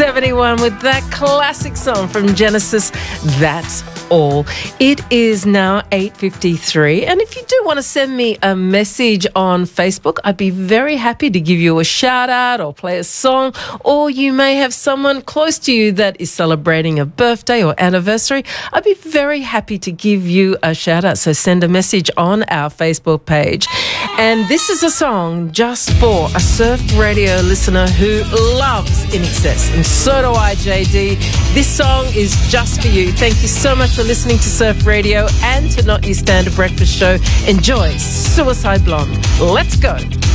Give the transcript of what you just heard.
71 with that classic song from Genesis, That's All. It is now 8:53, and if you do want to send me a message on Facebook, I'd be very happy to give you a shout out or play a song, or you may have someone close to you that is celebrating a birthday or anniversary. I'd be very happy to give you a shout out, so send a message on our Facebook page. And this is a song just for a Surf Radio listener who loves INXS, and so do I, JD. This song is just for you. Thank you so much for listening to Surf Radio and to Not Your Standard Breakfast Show. Enjoy Suicide Blonde. Let's go.